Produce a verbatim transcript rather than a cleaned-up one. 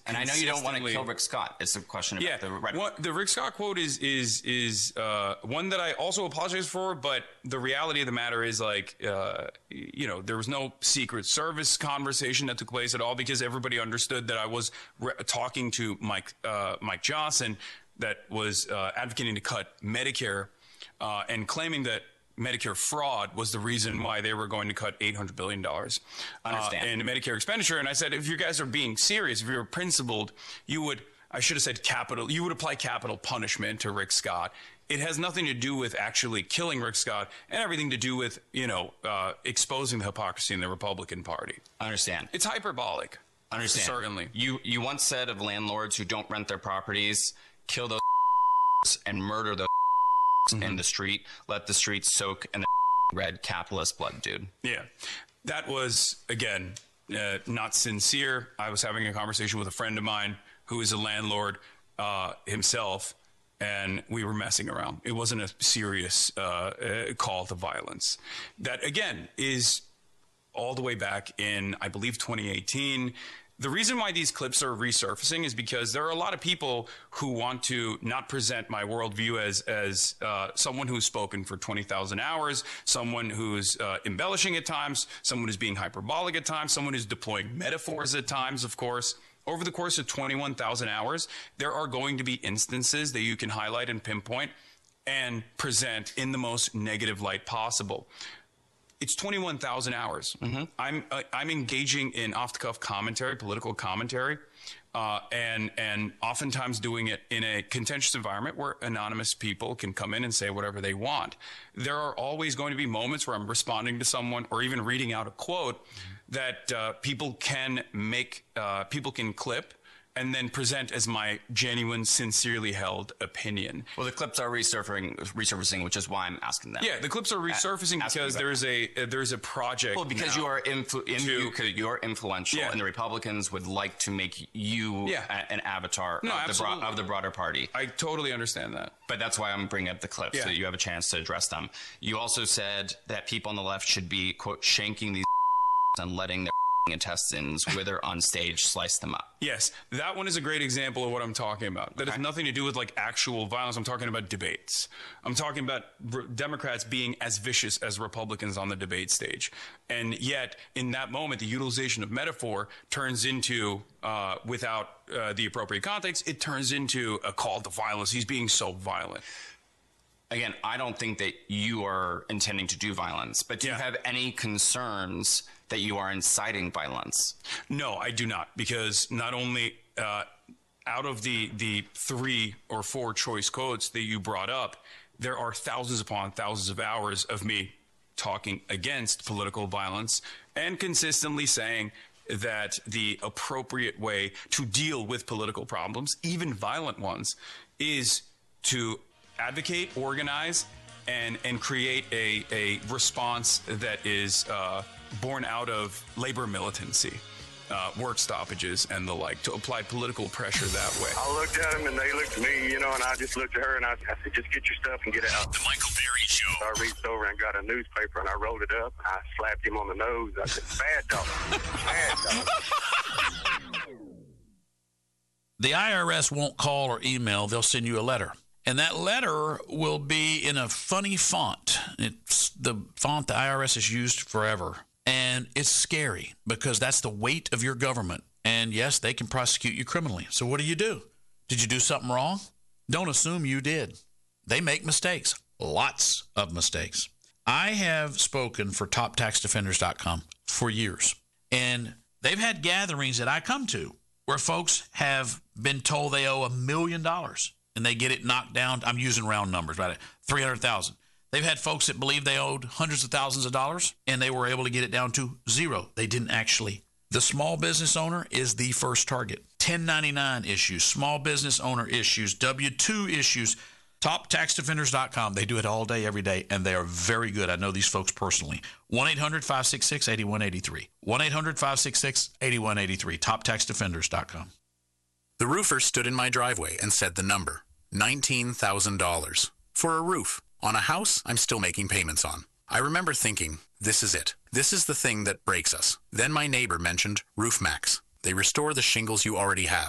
And I know you don't want to kill Rick Scott. It's a question about yeah, the right. What, the Rick Scott quote is is is uh, one that I also apologize for, but the reality of the matter is, like, uh, you know, there was no Secret Service conversation that took place at all because everybody understood that I was re- talking to Mike uh, Mike Johnson that was uh, advocating to cut Medicare uh, and claiming that Medicare fraud was the reason why they were going to cut eight hundred billion dollars uh, in Medicare expenditure. And I said, if you guys are being serious, if you're principled, you would, I should have said capital, you would apply capital punishment to Rick Scott. It has nothing to do with actually killing Rick Scott and everything to do with, you know, uh, exposing the hypocrisy in the Republican Party. I understand. It's hyperbolic. I understand. Certainly. You, you once said of landlords who don't rent their properties, kill those and murder those Mm-hmm. in the street, let the street soak in the red capitalist blood, dude. Yeah. That was, again, uh, not sincere. I was having a conversation with a friend of mine who is a landlord uh, himself, and we were messing around. It wasn't a serious uh, uh, call to violence. That, again, is all the way back in, I believe, twenty eighteen. The reason why these clips are resurfacing is because there are a lot of people who want to not present my worldview as as uh, someone who's spoken for twenty thousand hours, someone who's uh, embellishing at times, someone who's being hyperbolic at times, someone who's deploying metaphors at times, of course. Over the course of twenty-one thousand hours, there are going to be instances that you can highlight and pinpoint and present in the most negative light possible. It's twenty-one thousand hours. Mm-hmm. I'm uh, I'm engaging in off-the-cuff commentary, political commentary, uh, and and oftentimes doing it in a contentious environment where anonymous people can come in and say whatever they want. There are always going to be moments where I'm responding to someone or even reading out a quote mm-hmm. that uh, people can make, uh, people can clip and then present as my genuine, sincerely held opinion. Well, the clips are resurfacing, resurfacing, which is why I'm asking them. Yeah, the clips are resurfacing At, because there's a uh, there's a project. Well, because you are influ- in, to, you, you are influential, yeah. and the Republicans would like to make you yeah. a, an avatar no, of, the bro- of the broader party. I totally understand that. But that's why I'm bringing up the clips, yeah. so that you have a chance to address them. You also said that people on the left should be, quote, shanking these and letting their intestines wither on stage, slice them up. Yes, that one is a great example of what I'm talking about. That okay. has nothing to do with like actual violence. I'm talking about debates. I'm talking about re- Democrats being as vicious as Republicans on the debate stage. And yet, in that moment, the utilization of metaphor turns into, uh, without uh, the appropriate context, it turns into a call to violence. He's being so violent. Again, I don't think that you are intending to do violence, but do yeah. you have any concerns that you are inciting violence? No, I do not, because not only uh, out of the, the three or four choice codes that you brought up, there are thousands upon thousands of hours of me talking against political violence and consistently saying that the appropriate way to deal with political problems, even violent ones, is to advocate, organize, and and create a, a response that is uh, born out of labor militancy, uh, work stoppages, and the like, to apply political pressure that way. I looked at them, and they looked at me, you know, and I just looked at her, and I, I said, just get your stuff and get out. The Michael Berry Show. So I reached over and got a newspaper, and I rolled it up, and I slapped him on the nose. I said, bad dog, bad dog. The I R S won't call or email. They'll send you a letter. And that letter will be in a funny font. It's the font the I R S has used forever. And it's scary because that's the weight of your government. And yes, they can prosecute you criminally. So what do you do? Did you do something wrong? Don't assume you did. They make mistakes, lots of mistakes. I have spoken for top tax defenders dot com for years. And they've had gatherings that I come to where folks have been told they owe a million dollars. And they get it knocked down. I'm using round numbers, right? three hundred thousand. They've had folks that believe they owed hundreds of thousands of dollars, and they were able to get it down to zero. They didn't actually. The small business owner is the first target. ten ninety-nine issues, small business owner issues, W two issues, top tax defenders dot com. They do it all day, every day, and they are very good. I know these folks personally. one eight hundred five six six eight one eight three. one eight hundred five six six eight one eight three. top tax defenders dot com. The roofer stood in my driveway and said the number, nineteen thousand dollars. For a roof on a house I'm still making payments on. I remember thinking, this is it. This is the thing that breaks us. Then my neighbor mentioned RoofMax. They restore the shingles you already have.